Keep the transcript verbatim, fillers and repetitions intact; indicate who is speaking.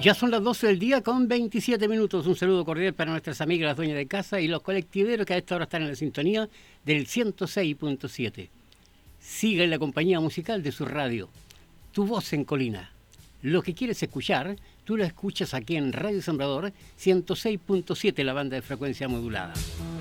Speaker 1: Ya son las doce del día con veintisiete minutos. Un saludo cordial para nuestras amigas, las dueñas de casa y los colectiveros que a esta hora están en la sintonía del ciento seis punto siete. Siga en la compañía musical de su radio, Tu Voz en Colina. Lo que quieres escuchar, tú lo escuchas aquí en Radio Sembrador ciento seis punto siete, la banda de frecuencia modulada.